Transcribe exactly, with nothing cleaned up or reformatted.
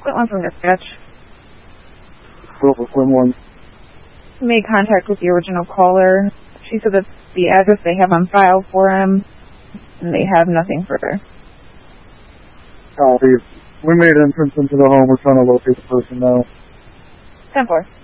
Quit one from dispatch. Silver Quinn one. Made contact with the original caller. She said that's the address they have on file for him, and they have nothing further. Copy. We made entrance into the home. We're trying to locate the person now. ten four.